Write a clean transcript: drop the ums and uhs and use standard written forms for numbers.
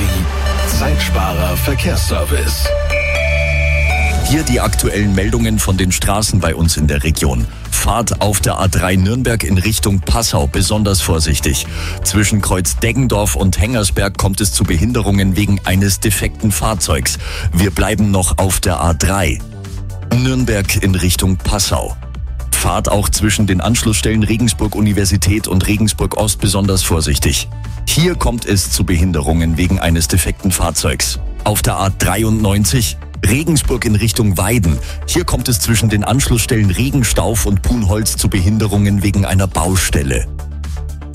Zeitsparer Verkehrsservice. Hier die aktuellen Meldungen von den Straßen bei uns in der Region. Fahrt auf der A3 Nürnberg in Richtung Passau besonders vorsichtig. Zwischen Kreuz Deggendorf und Hengersberg kommt es zu Behinderungen wegen eines defekten Fahrzeugs. Wir bleiben noch auf der A3. Nürnberg in Richtung Passau. Fahrt auch zwischen den Anschlussstellen Regensburg Universität und Regensburg Ost besonders vorsichtig. Hier kommt es zu Behinderungen wegen eines defekten Fahrzeugs. Auf der A93 Regensburg in Richtung Weiden. Hier kommt es zwischen den Anschlussstellen Regenstauf und Punholz zu Behinderungen wegen einer Baustelle.